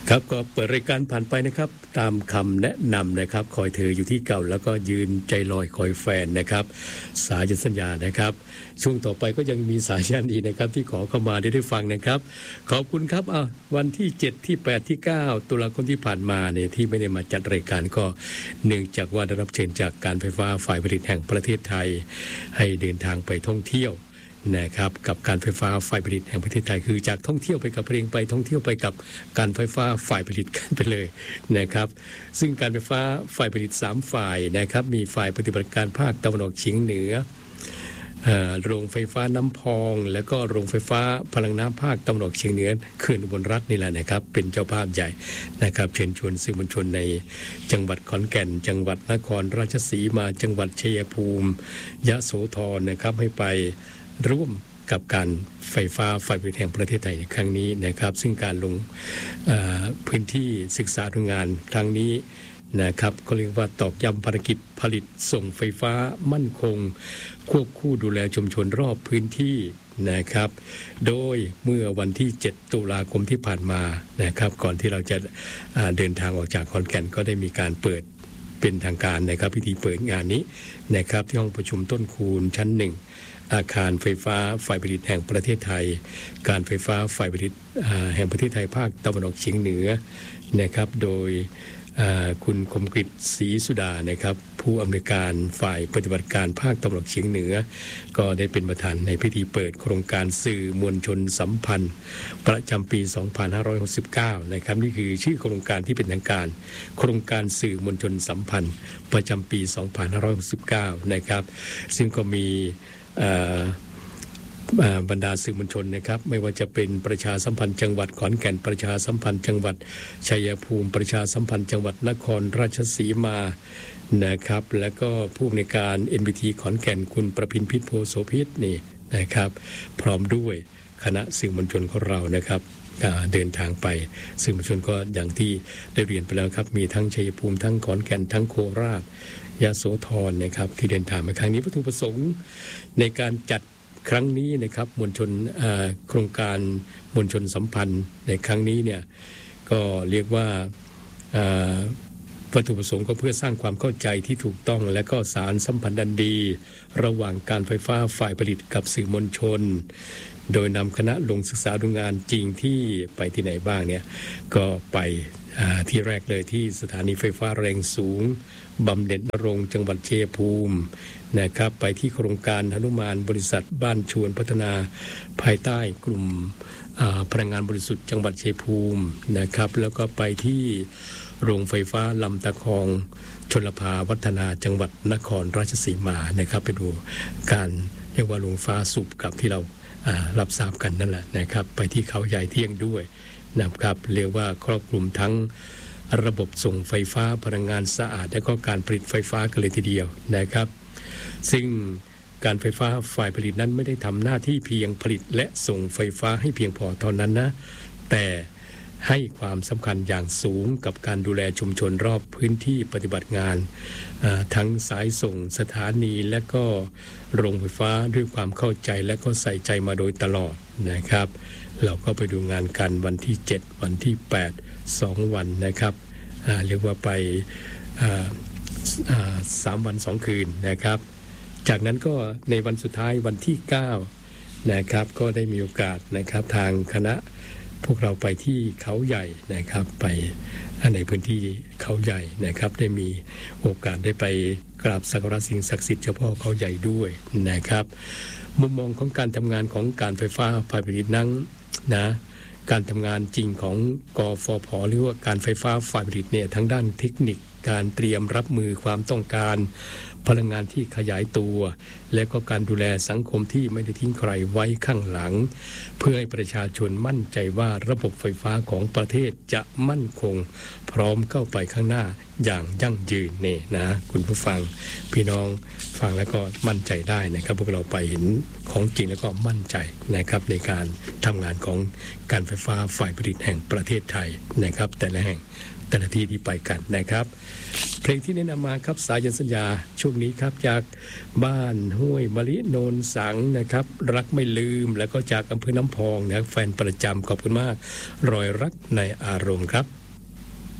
ครับก็เปิดรายการผ่านไปนะครับตามคำแนะนำนะครับคอยเธออยู่ที่เก่าแล้วก็ยืนใจลอยคอยแฟนนะครับสายันสัญญานะครับช่วงต่อไปก็ยังมีสายยันอีกนะครับที่ขอเข้ามาได้ฟังนะครับขอบคุณครับวันที่7ที่8ที่9ตุลาคมที่ผ่านมาเนี่ยที่ไม่ได้มาจัดรายการก็เนื่องจากว่าได้รับเชิญจากการไฟฟ้าฝ่ายผลิตแห่งประเทศไทยให้เดินทางไปท่องเที่ยวนะครับกับการไฟฟ้าฝ่ายผลิตแห่งประเทศไทยคือจากท่องเที่ยวไปกับเพลงไปท่องเที่ยวไปกับการไฟฟ้าฝ่ายผลิตกันไปเลยนะครับซึ่งการไฟฟ้าฝ่ายผลิต3ฝ่ายนะครับมีฝ่ายปฏิบัติการภาคตะวันออกเฉียงเหนือโรงไฟฟ้าน้ำพองแล้วก็โรงไฟฟ้าพลังน้ำภาคตะวันออกเฉียงเหนือเขื่อนอุบลรัฐนี่แหละนะครับเป็นเจ้าภาพใหญ่นะครับเชิญชวนสื่อมวลชนในจังหวัดขอนแก่นจังหวัดนครราชสีมาจังหวัดชัยภูมิยะโสธรนะครับให้ไปร่วมกับการไฟฟ้าฝ่ายผลิตแห่งประเทศไทยในครั้งนี้นะครับซึ่งการลงพื้นที่ศึกษาดูงานครั้งนี้นะครับก็เรียกว่าตอกย้ำภารกิจผลิตส่งไฟฟ้ามั่นคงควบคู่ดูแลชุมชนรอบพื้นที่นะครับโดยเมื่อวันที่7ตุลาคมที่ผ่านมานะครับก่อนที่เราจะเดินทางออกจากขอนแก่นก็ได้มีการเปิดเป็นทางการนะครับพิธีเปิดงานนี้นะครับที่ห้องประชุมต้นคูณชั้น1อาคารไฟฟ้าฝ่ายผลิตแห่งประเทศไทยการไฟฟ้าฝ่ายผลิตแห่งประเทศไทยภาคตะวันออกเฉียงเหนือนะครับโดยคุณคมกฤษศรีสุดานะครับผู้อำนวยการฝ่ายปฏิบัติการภาคตะวันออกเฉียงเหนือก็ได้เป็นประธานในพิธีเปิดโครงการสื่อมวลชนสัมพันธ์ประจำปี 2569 นะครับนี่คือชื่อโครงการที่เป็นทางการโครงการสื่อมวลชนสัมพันธ์ประจำปี 2569 นะครับซึ่งก็มีบรรดาสื่อมวลชนนะครับไม่ว่าจะเป็นประชาสัมพันธ์จังหวัดขอนแก่นประชาสัมพันธ์จังหวัดชัยภูมิประชาสัมพันธ์จังหวัดนครราชสีมานะครับแล้วก็ผู้อำนวยการ NBT ขอนแก่นคุณประพินพิษโพโสพิษนี่นะครับพร้อมด้วยคณะสื่อมวลชนของเรานะครับเดินทางไปสื่อมวลชนก็อย่างที่ได้เรียนไปแล้วครับมีทั้งชัยภูมิทั้งขอนแก่นทั้งโคราชยโสธรนะครับที่เดินทางมาครั้งนี้วัตถุประสงค์ในการจัดครั้งนี้นะครับมวลชนโครงการมวลชนสัมพันธ์ในครั้งนี้เนี่ยก็เรียกว่าวัตถุประสงค์ก็เพื่อสร้างความเข้าใจที่ถูกต้องและก็สารสัมพันธ์อันดีระหว่างการไฟฟ้าฝ่ายผลิตกับสื่อมวลชนโดยนำคณะลงศึกษาดูงานจริงที่ไปที่ไหนบ้างเนี่ยก็ไปที่แรกเลยที่สถานีไฟฟ้าแรงสูงบำเหน็จนรงค์จังหวัดชัยภูมินะครับไปที่โครงการหนุมานบริษัทบ้านชวนพัฒนาภายใต้กลุ่มพลังงานบริสุทธิ์จังหวัดชัยภูมินะครับแล้วก็ไปที่โรงไฟฟ้าลำตะคองชลภาวัฒนาจังหวัดนครราชสีมานะครับไปดูการเรียกว่าโรงไฟฟ้าสูบกับที่เรารับทราบกันนั่นแหละนะครับไปที่เขาใหญ่เที่ยงด้วยนะครับเรียกว่าครอบคลุมทั้งระบบส่งไฟฟ้าพลังงานสะอาดและก็การผลิตไฟฟ้ากันเลยทีเดียวนะครับซึ่งการไฟฟ้าฝ่ายผลิตนั้นไม่ได้ทำหน้าที่เพียงผลิตและส่งไฟฟ้าให้เพียงพอเท่านั้นนะแต่ให้ความสำคัญอย่างสูงกับการดูแลชุมชนรอบพื้นที่ปฏิบัติงานทั้งสายส่งสถานีและก็โรงไฟฟ้าด้วยความเข้าใจและก็ใส่ใจมาโดยตลอดนะครับเราก็ไปดูงานกันวันที่7วันที่8 2วันนะครับเรียกว่าไป3 วัน 2 คืนนะครับจากนั้นก็ในวันสุดท้ายวันที่9นะครับก็ได้มีโอกาสนะครับทางคณะพวกเราไปที่เขาใหญ่นะครับไปในพื้นที่เขาใหญ่นะครับได้มีโอกาสได้ไปกราบสักการะสิ่งศักดิ์สิทธิ์เฉพาะเขาใหญ่ด้วยนะครับมุมมองของการทำงานของการไฟฟ้าฝ่ายผลิตนั้นนะการทำงานจริงของกฟผ.หรือว่าการไฟฟ้าฝ่ายผลิตเนี่ยทั้งด้านเทคนิคการเตรียมรับมือความต้องการพลังงานที่ขยายตัวและก็การดูแลสังคมที่ไม่ได้ทิ้งใครไว้ข้างหลังเพื่อให้ประชาชนมั่นใจว่าระบบไฟฟ้าของประเทศจะมั่นคงพร้อมเข้าไปข้างหน้าอย่างยั่งยืนเนี่ยนะคุณผู้ฟังพี่น้องฟังแล้วก็มั่นใจได้นะครับพวกเราไปเห็นของจริงแล้วก็มั่นใจนะครับในการทำงานของการไฟฟ้าฝ่ายผลิตแห่งประเทศไทยนะครับแต่ละแห่งแต่ละที่ที่ไปกันนะครับเพลงที่แนะนำมาครับสายันสัญญาช่วงนี้ครับจากบ้านห้วยมะลิโนนสังนะครับรักไม่ลืมแล้วก็จากอำเภอน้ำพองนะแฟนประจำขอบคุณมากรอยรักในอารมณ์ครับ